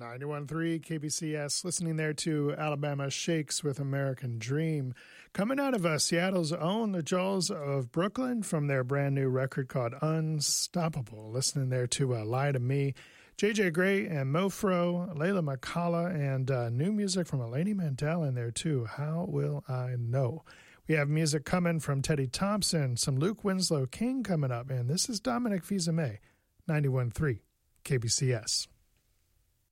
91.3 KBCS, listening there to Alabama Shakes with American Dream. Coming out of Seattle's own, the Jaws of Brooklyn, from their brand new record called Unstoppable. Listening there to Lie to Me, JJ Gray and Mofro, Layla McCalla, and new music from Eleni Mandel in there too, How Will I Know? We have music coming from Teddy Thompson, some Luke Winslow King coming up, and this is Dominic Fils-Aimé, 91.3 KBCS.